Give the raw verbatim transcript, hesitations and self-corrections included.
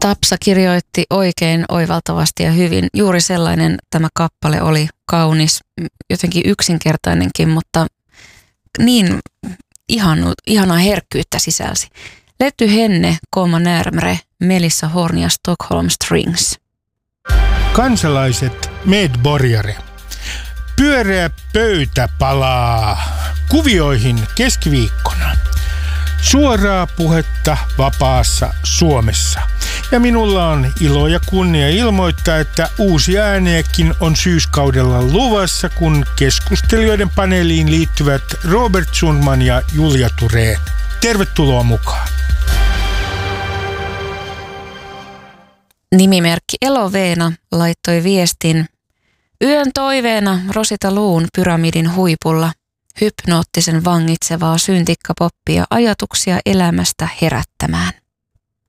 Tapsa kirjoitti oikein oivaltavasti ja hyvin. Juuri sellainen tämä kappale oli, kaunis, jotenkin yksinkertainenkin, mutta niin ihanu, ihanaa herkkyyttä sisälsi. Letty henne komma närmre Melissa Horn ja Stockholm Strings. Kansalaiset medborgare. Pyöreä pöytä palaa kuvioihin keskiviikkona. Suoraa puhetta vapaassa Suomessa. Ja minulla on ilo ja kunnia ilmoittaa, että uusia ääniäkin on syyskaudella luvassa, kun keskustelijoiden paneeliin liittyvät Robert Sundman ja Julia Thurén. Tervetuloa mukaan. Nimimerkki Eloveena laittoi viestin: yön toiveena Rosita Luun pyramidin huipulla. Hypnoottisen vangitsevaa syntikkapoppia ajatuksia elämästä herättämään.